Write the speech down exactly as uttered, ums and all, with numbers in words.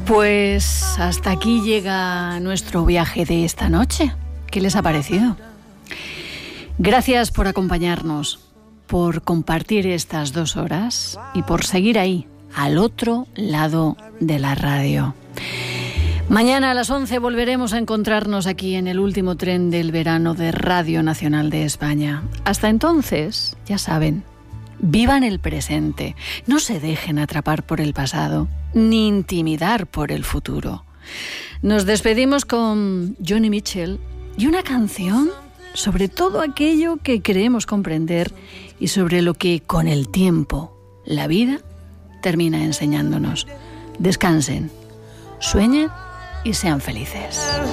Pues hasta aquí llega nuestro viaje de esta noche. ¿Qué les ha parecido? Gracias por acompañarnos, por compartir estas dos horas y por seguir ahí, al otro lado de la radio. Mañana a las once volveremos a encontrarnos aquí en el último tren del verano de Radio Nacional de España. Hasta entonces, ya saben, vivan el presente, no se dejen atrapar por el pasado, ni intimidar por el futuro. Nos despedimos con Joni Mitchell y una canción sobre todo aquello que creemos comprender y sobre lo que con el tiempo la vida termina enseñándonos. Descansen, sueñen y sean felices.